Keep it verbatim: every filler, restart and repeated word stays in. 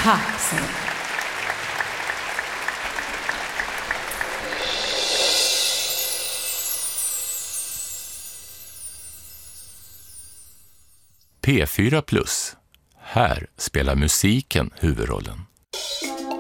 Tack så mycket. P fyra plus. Här spelar musiken huvudrollen.